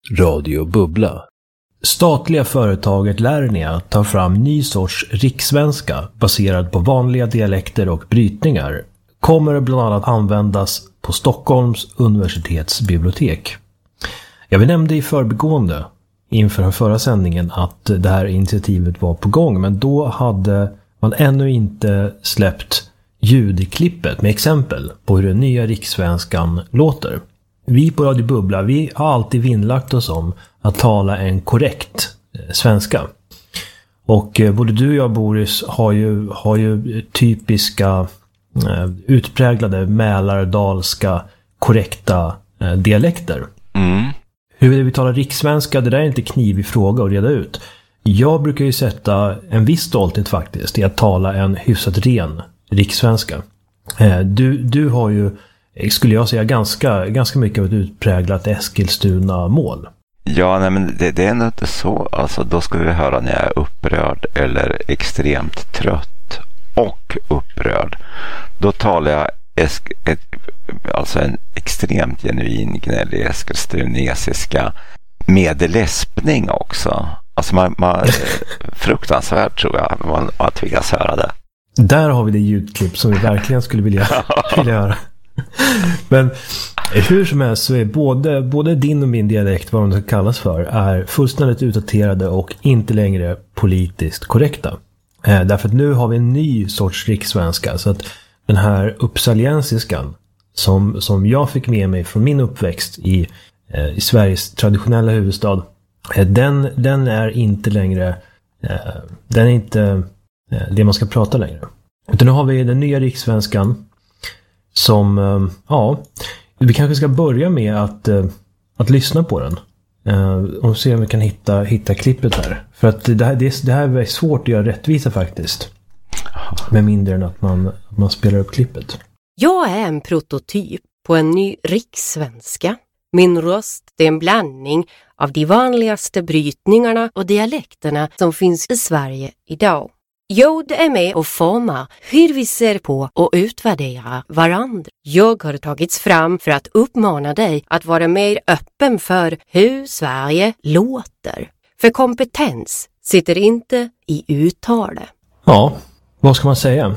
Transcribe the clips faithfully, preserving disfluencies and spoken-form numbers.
Radio Bubbla. Statliga företaget Lernia tar fram ny sorts rikssvenska baserad på vanliga dialekter och brytningar. Kommer bland annat användas på Stockholms universitetsbibliotek. Jag nämnde i förbigående inför förra sändningen att det här initiativet var på gång, men då hade man ännu inte släppt ljudklippet med exempel på hur den nya rikssvenskan låter. Vi på Radio Bubbla, vi har alltid vinnlagt oss om att tala en korrekt eh, svenska. Och eh, både du och jag, Boris, har ju, har ju typiska eh, utpräglade mälardalska korrekta eh, dialekter. Mm. Hur vi talar rikssvenska, det där är inte knivig fråga att reda ut. Jag brukar ju sätta en viss stolthet faktiskt i att tala en hyfsat ren rikssvenska. Eh, du, du har ju, skulle jag säga, ganska, ganska mycket av ett utpräglat Eskilstuna-mål. Ja, nej, men det, det är inte så. Alltså, då skulle vi höra när jag är upprörd eller extremt trött och upprörd. Då talar jag esk, ett, alltså en extremt genuin gnällig eskilstunesiska med läspning också. Alltså man, man fruktansvärt tror jag man, man tvingas höra det. Där har vi det ljudklipp som vi verkligen skulle vilja, vilja höra. Men hur som helst så är både, både din och min dialekt, vad de ska kallas för, är fullständigt utdaterade och inte längre politiskt korrekta. Eh, därför att nu har vi en ny sorts rikssvenska, så att den här uppsaliensiskan som, som jag fick med mig från min uppväxt i, eh, i Sveriges traditionella huvudstad, eh, den, den är inte längre eh, den är inte eh, det man ska prata längre. Utan nu har vi den nya rikssvenskan som, eh, ja, vi kanske ska börja med att, eh, att lyssna på den eh, och se om vi kan hitta, hitta klippet här. För att det här, det, det här är svårt att göra rättvisa faktiskt. Med mindre än att man, att man spelar upp klippet. Jag är en prototyp på en ny rikssvenska. Min röst är en blandning av de vanligaste brytningarna och dialekterna som finns i Sverige idag. Ljud är med och formar hur vi ser på och utvärderar varandra. Jag har tagits fram för att uppmana dig att vara mer öppen för hur Sverige låter. För kompetens sitter inte i uttalet. Ja, vad ska man säga?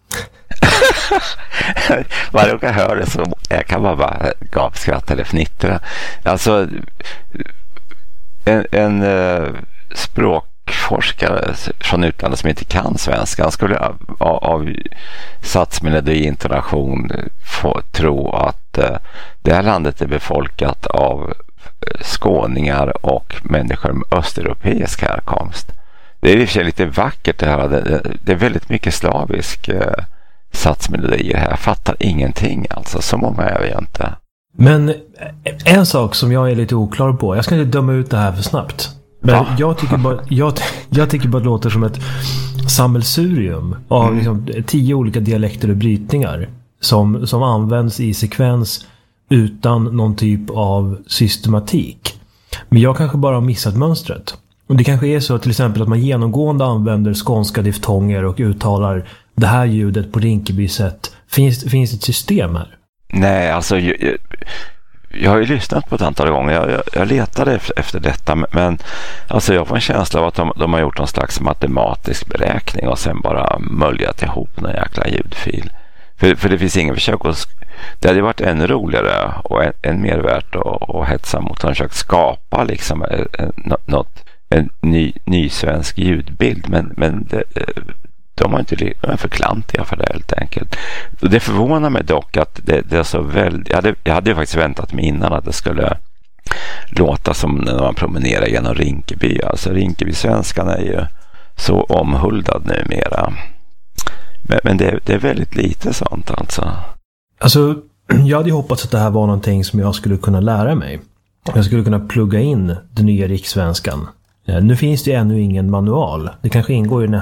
Varje gång jag hör det så jag kan man bara gapskratta eller fnittra. Alltså en, en uh, språkforskare från utlandet som inte kan svenska skulle av, av satsmelodi intonation få tro att uh, det här landet är befolkat av skåningar och människor med östeuropeisk härkomst. Det är i och för sig lite vackert att höra. Det, det är väldigt mycket slavisk uh, satsmelodier här. Jag fattar ingenting alltså. Så många är vi inte. Men en sak som jag är lite oklar på. Jag ska inte döma ut det här för snabbt. Men ja. jag, tycker bara, jag, jag tycker bara det låter som ett sammelsurium av mm. liksom, tio olika dialekter och brytningar som, som används i sekvens utan någon typ av systematik. Men jag kanske bara har missat mönstret. Och det kanske är så till exempel att man genomgående använder skånska diftonger och uttalar det här ljudet på Rinkeby-sätt. Finns, finns det ett system här? Nej, alltså jag, jag, jag har ju lyssnat på ett antal gånger. Jag, jag, jag letade efter, efter detta, men alltså jag får en känsla av att de, de har gjort någon slags matematisk beräkning och sen bara möljat ihop någon jäkla ljudfil. För, för det finns ingen försök att... Det hade varit ännu roligare och än, än mer värt att, att hetsa mot att de försökt skapa liksom något, en ny, ny svensk ljudbild, men, men det, de, har inte, de är för klantiga för det helt enkelt. Det förvånar mig dock att det, det är så väldigt... Jag hade, jag hade ju faktiskt väntat mig innan att det skulle låta som när man promenerar genom Rinkeby. Alltså Rinkeby-svenskan är ju så omhuldad numera. Men, men det, det är väldigt lite sånt alltså. Alltså, jag hade ju hoppats att det här var någonting som jag skulle kunna lära mig. Jag skulle kunna plugga in den nya rikssvenskan. Nu finns det ännu ingen manual. Det kanske ingår i